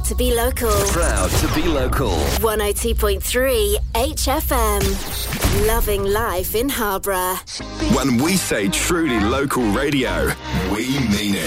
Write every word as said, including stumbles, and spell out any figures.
to be local. Proud to be local. one oh two point three H F M. Loving life in Harborough. When we say truly local radio, we mean it.